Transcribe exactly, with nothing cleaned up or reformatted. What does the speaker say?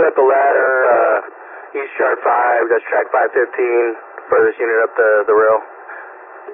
we're at the ladder, uh, East Chart five, that's track five fifteen, furthest unit up the, the rail.